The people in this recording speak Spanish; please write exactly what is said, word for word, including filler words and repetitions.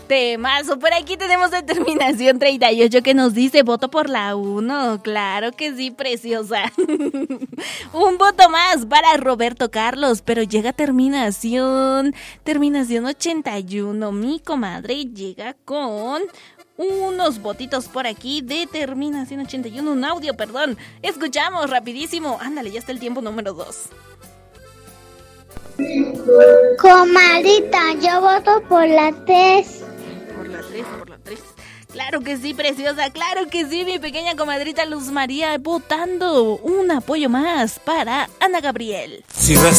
Temazo, por aquí tenemos determinación treinta y ocho que nos dice voto por la uno. Claro que sí, preciosa. Un voto más para Roberto Carlos, pero llega terminación, terminación ochenta y uno. Mi comadre llega con unos votitos por aquí de terminación ochenta y uno, un audio, perdón. Escuchamos rapidísimo. Ándale, ya está el tiempo número dos. Comadita, yo voto por la tres. Por la tres, por la tres. Claro que sí, preciosa, claro que sí, mi pequeña comadrita Luz María, votando un apoyo más para Ana Gabriel. Si